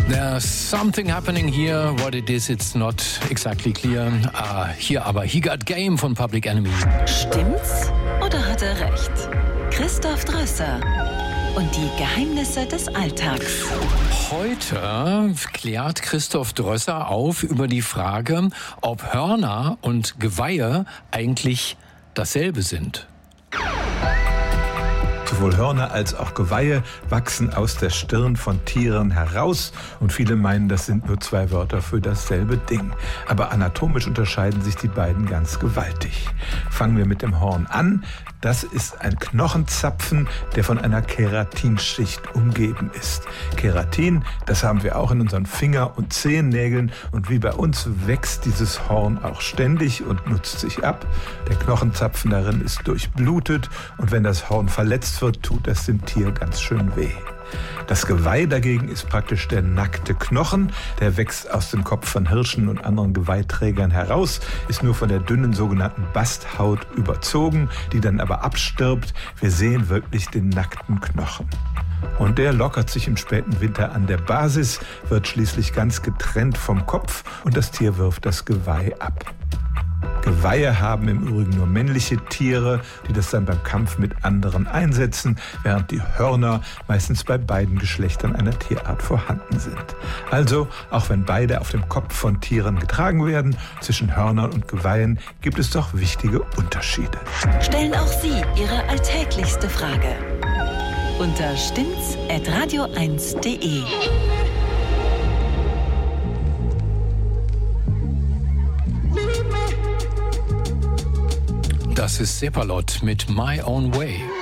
There's something happening here. What it is, it's not exactly clear. Hier aber He Got Game von Public Enemy. Stimmt's oder hat er recht? Christoph Drösser und die Geheimnisse des Alltags. Heute klärt Christoph Drösser auf über die Frage, ob Hörner und Geweihe eigentlich dasselbe sind. Sowohl Hörner als auch Geweihe wachsen aus der Stirn von Tieren heraus und viele meinen, das sind nur zwei Wörter für dasselbe Ding. Aber anatomisch unterscheiden sich die beiden ganz gewaltig. Fangen wir mit dem Horn an. Das ist ein Knochenzapfen, der von einer Keratinschicht umgeben ist. Keratin, das haben wir auch in unseren Finger- und Zehennägeln und wie bei uns wächst dieses Horn auch ständig und nutzt sich ab. Der Knochenzapfen darin ist durchblutet und wenn das Horn verletzt wird, tut das dem Tier ganz schön weh. Das Geweih dagegen ist praktisch der nackte Knochen. Der wächst aus dem Kopf von Hirschen und anderen Geweihträgern heraus, ist nur von der dünnen sogenannten Basthaut überzogen, die dann aber abstirbt. Wir sehen wirklich den nackten Knochen. Und der lockert sich im späten Winter an der Basis, wird schließlich ganz getrennt vom Kopf und das Tier wirft das Geweih ab. Geweihe haben im Übrigen nur männliche Tiere, die das dann beim Kampf mit anderen einsetzen, während die Hörner meistens bei beiden Geschlechtern einer Tierart vorhanden sind. Also, auch wenn beide auf dem Kopf von Tieren getragen werden, zwischen Hörnern und Geweihen gibt es doch wichtige Unterschiede. Stellen auch Sie Ihre alltäglichste Frage unter stimmt's@radio1.de. Das ist Seppalot mit My Own Way.